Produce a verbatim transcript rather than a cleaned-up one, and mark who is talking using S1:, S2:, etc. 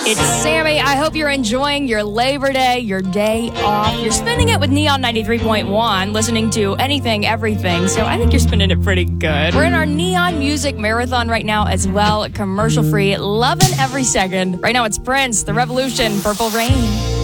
S1: It's Sammy. I hope you're enjoying your Labor Day, your day off. You're spending it with Neon ninety-three point one, listening to anything, everything. So I think you're spending it pretty good. We're in our Neon Music Marathon right now as well, commercial free, loving every second. Right now it's Prince, The Revolution, Purple Rain.